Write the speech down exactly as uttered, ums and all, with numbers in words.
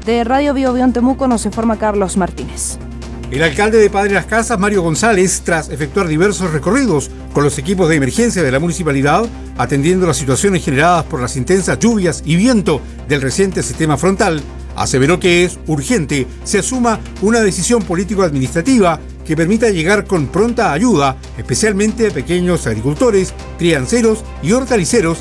Desde Radio Bio Bio en Temuco nos informa Carlos Martínez. El alcalde de Padre Las Casas, Mario González, tras efectuar diversos recorridos con los equipos de emergencia de la municipalidad, atendiendo las situaciones generadas por las intensas lluvias y viento del reciente sistema frontal, aseveró que es urgente se asuma una decisión político-administrativa que permita llegar con pronta ayuda, especialmente a pequeños agricultores, crianceros y hortaliceros